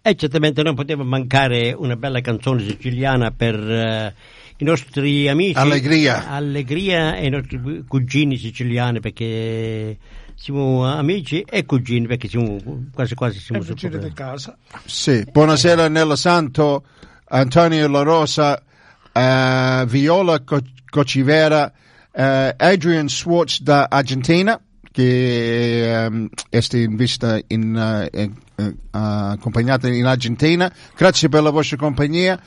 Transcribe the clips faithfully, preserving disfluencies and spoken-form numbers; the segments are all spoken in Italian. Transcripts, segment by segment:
E certamente non poteva mancare una bella canzone siciliana per uh, i nostri amici. Allegria. Allegria e i nostri cugini siciliani, perché siamo amici e cugini, perché siamo quasi quasi siamo vicini di casa. Sì, buonasera Nello Santo, Antonio La Rosa, uh, Viola Co- Cocivera, uh, Adrian Schwartz da Argentina, che um, è in vista in, uh, in, uh, accompagnata in Argentina. Grazie per la vostra compagnia.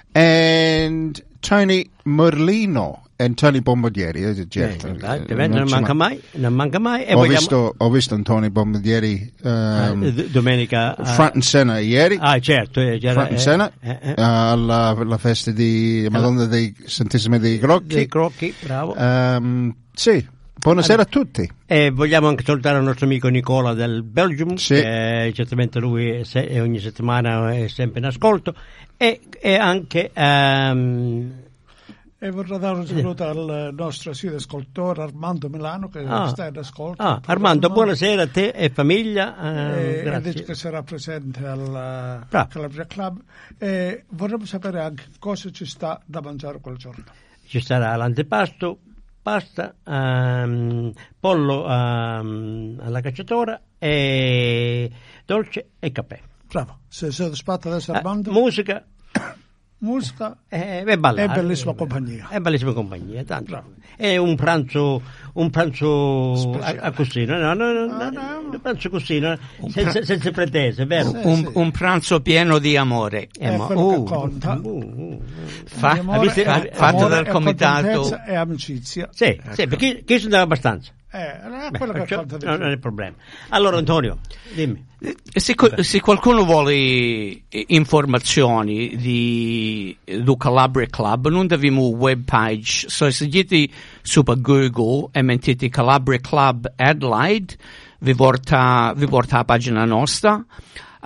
And Tony Merlino e Tony Bombardieri, eh, certo. Eh, dai, non, non manca mai, non manca mai. E ho, vogliamo... visto, ho visto Tony Bombardieri um, uh, domenica uh, front and center ieri. Ah, certo, eh, front and center eh, eh, uh, alla, alla festa di Madonna dei Santissimi dei Crocchi. Dei Crocchi, bravo. Um, sì, buonasera allora, a tutti. E vogliamo anche salutare il nostro amico Nicola del Belgium, sì. che certamente lui è se, ogni settimana è sempre in ascolto, e, e anche um, e vorrei dare un saluto al nostro ascoltatore Armando Milano, che ah, sta in ascolto. Ah, Armando, buonasera a te e famiglia. Eh, e, grazie. E dice che sarà presente al Calabria Club. E vorremmo sapere anche cosa ci sta da mangiare quel giorno. Ci sarà l'antipasto, pasta, um, pollo um, alla cacciatora, e dolce e caffè. Bravo, sei soddisfatto adesso Armando? Uh, musica. Musica e eh, ballare, è bellissima compagnia. È bellissima compagnia, tanto. È un pranzo, un pranzo a, a così, no, no, no, no, ah, no. Un pranzo così, no? senza, senza pretese, vero? Sì, un, sì. un pranzo pieno di amore. È eh, quello uh, che conta. Uh, uh, Fa, amore, visto, è, fatto amore, dal comitato. E amicizia. Sì, ecco. sì, perché chi si dà abbastanza. Eh, è quello Beh, che conta di no, non è il problema. Allora Antonio, dimmi. Se, se qualcuno vuole informazioni di do Calabria Club, non abbiamo un web page, so se andate su Google e mettete Calabria Club Adelaide, vi porta, vi porta alla pagina nostra. Uh,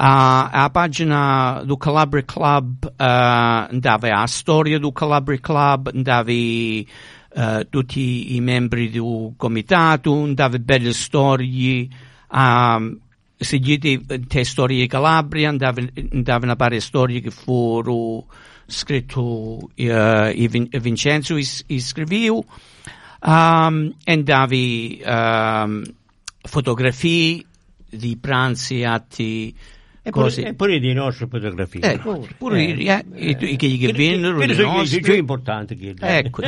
a pagina do Calabria Club uh, andava a storia do Calabria Club, andava uh, tutti i membri del comitato, andava belle storie. Um, se dite te storie di Calabria, andavano a fare storie che furono scritte uh, e Vincenzo scriveva, um, andavi um, fotografie di pranzi, atti, e cose. Pure, e pure di nostre fotografie. Eh, pure, pure eh, eh, eh, eh, che gli vennero le nostre. È importante che ecco.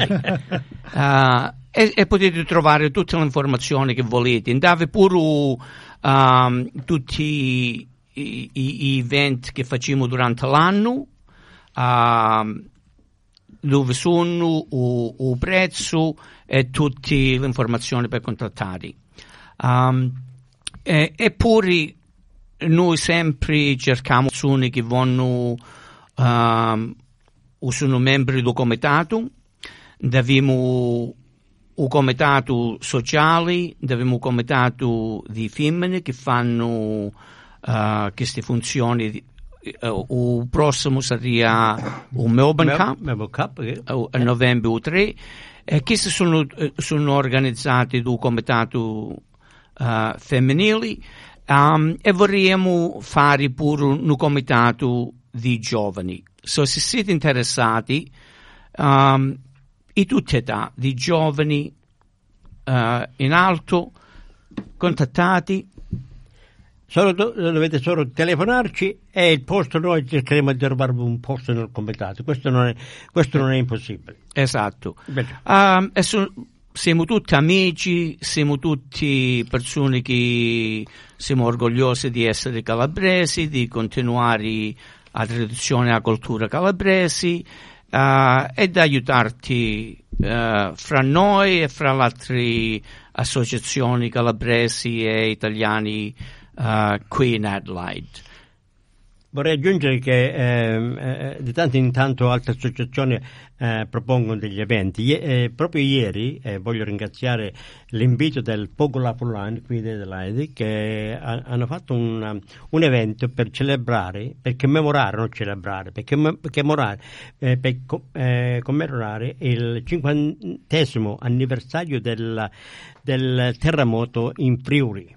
uh, e, e potete trovare tutte le informazioni che volete. Andavi pure Um, tutti i, i, i event che facciamo durante l'anno, um, dove sono, o, o prezzo e tutte le informazioni per contattare. Um, e, eppure noi sempre cerchiamo persone che vanno um, o sono membri del comitato, abbiamo un comitato sociale, abbiamo un comitato di femmine che fanno uh, queste funzioni. Uh, il prossimo sarà un Melbourne Cup, Melbourne Cup okay. uh, a novembre tre. E queste sono, sono organizzate da un comitato uh, femminile, um, e vorremmo fare pure un comitato di giovani. So, se siete interessati, um, di tutte età, di giovani uh, in alto, contattati. Solo do, dovete solo telefonarci e il posto, noi cercheremo di trovarvi un posto nel comitato. Questo non è, questo non è impossibile. Esatto. Um, e so, siamo tutti amici, siamo tutti persone che siamo orgogliosi di essere calabresi, di continuare la tradizione e la cultura calabresi. Uh, e da aiutarti uh, fra noi e fra le altre associazioni calabresi e italiani uh, qui in Adelaide. Vorrei aggiungere che eh, eh, di tanto in tanto altre associazioni eh, propongono degli eventi. Ie, eh, proprio ieri eh, voglio ringraziare l'invito del Pogola Fulan qui di Adelaide, che ha, hanno fatto un, un evento per celebrare, per commemorare, non celebrare, per commemorare, eh, per eh, commemorare il cinquantesimo anniversario del, del terremoto in Friuli.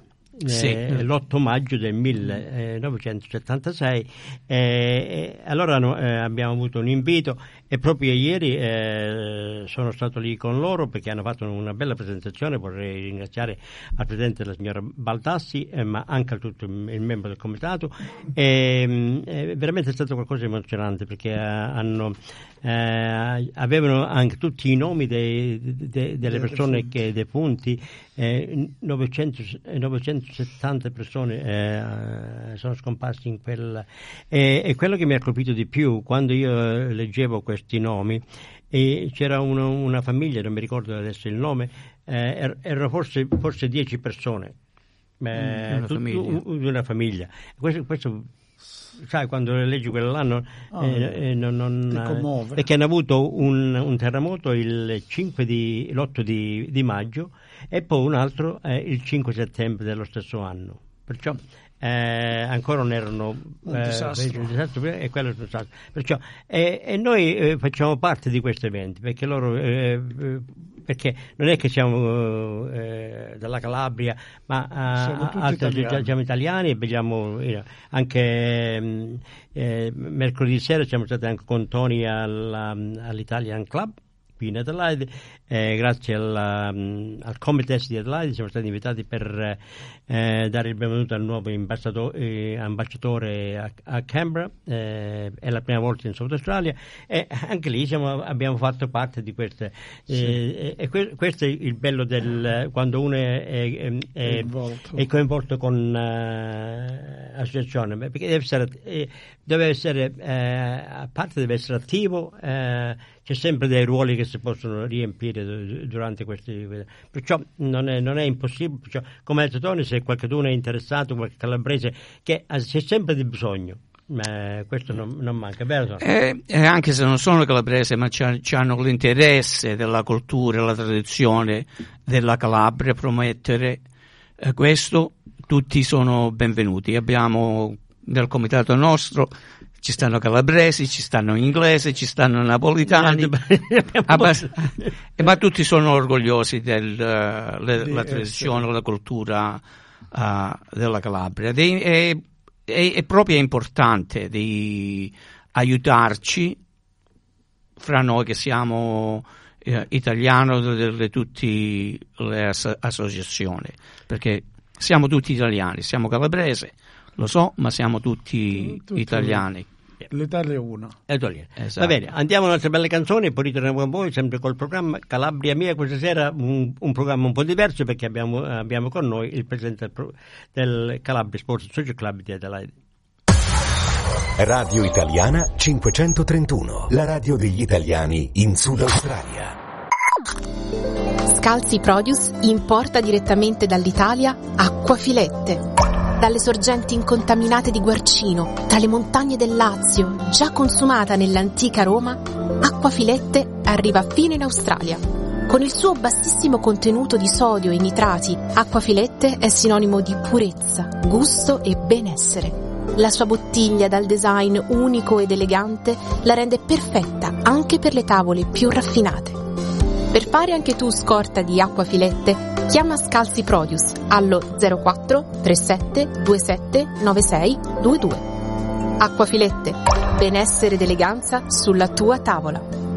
sì. eh, l'otto maggio del millenovecentosettantasei. Eh, allora no, eh, abbiamo avuto un invito e proprio ieri eh, sono stato lì con loro perché hanno fatto una bella presentazione. Vorrei ringraziare al presidente, la signora Baldassi, eh, ma anche a tutto il membro del comitato. E, è veramente stato qualcosa di emozionante perché eh, hanno eh, avevano anche tutti i nomi dei, de, delle persone che defunti. Eh, novecento, novecentosettanta persone eh, sono scomparsi in quel e, e quello che mi ha colpito di più quando io leggevo questi nomi, e c'era uno, una famiglia, non mi ricordo adesso il nome, eh, er, erano forse forse dieci persone, eh, una, tut, famiglia. U, una famiglia. Questo, questo sai, quando leggi quell'anno oh, eh, eh, non, non, eh, perché hanno avuto un, un terremoto il cinque di, l'otto di, di maggio e poi un altro eh, il cinque settembre dello stesso anno, perciò eh, ancora non erano un eh, disastro. un disastro e quello è un disastro. Perciò eh, e noi eh, facciamo parte di questi eventi perché loro eh, perché non è che siamo eh, dalla Calabria, ma siamo, uh, altri, italiani. siamo italiani e vediamo eh, anche eh, mercoledì sera siamo stati anche con Tony alla, all'Italian Club qui in Adelaide, eh, grazie alla, al Comitato di Adelaide siamo stati invitati per eh, dare il benvenuto al nuovo ambasciatore, eh, ambasciatore a, a Canberra, eh, è la prima volta in South Australia e anche lì siamo, abbiamo fatto parte di queste eh, sì. e, e que, questo è il bello del quando uno è, è, è, è coinvolto con uh, associazione, perché deve essere, eh, deve essere eh, a parte deve essere attivo, eh, c'è sempre dei ruoli che si possono riempire durante questi, perciò non è, non è impossibile, perciò, come ha detto Tony, se qualcuno è interessato, qualche calabrese, che c'è sempre di bisogno, ma questo non, non manca, vero? Eh, eh, anche se non sono calabrese, ma hanno l'interesse della cultura e la tradizione della Calabria, promettere eh, questo, tutti sono benvenuti. Abbiamo nel comitato nostro ci stanno calabresi, ci stanno inglesi, ci stanno napolitani, abbast- ma tutti sono orgogliosi della uh, tradizione, la cultura uh, della Calabria. De- è, è, è proprio importante di aiutarci fra noi che siamo uh, italiani, di tutte le as- associazioni, perché siamo tutti italiani, siamo calabresi, lo so, ma siamo tutti, tutti italiani. L'Italia è una. Esatto. Va bene, andiamo a un'altra bella canzone e poi ritorniamo con voi sempre col programma Calabria Mia. Questa sera un, un programma un po' diverso perché abbiamo, abbiamo con noi il presidente del, del Calabria Sports Social Club di Adelaide. Radio Italiana cinquecentotrentuno, la radio degli italiani in Sud Australia. Scalzi Produce importa direttamente dall'Italia acquafilette. Dalle sorgenti incontaminate di Guarcino, tra le montagne del Lazio, già consumata nell'antica Roma, Acquafilette arriva fino in Australia. Con il suo bassissimo contenuto di sodio e nitrati, Acquafilette è sinonimo di purezza, gusto e benessere. La sua bottiglia dal design unico ed elegante la rende perfetta anche per le tavole più raffinate. Per fare anche tu scorta di Acquafilette, chiama Scalzi Produce allo zero quattro trentasette ventisette novantasei ventidue. Acquafilette, benessere ed eleganza sulla tua tavola.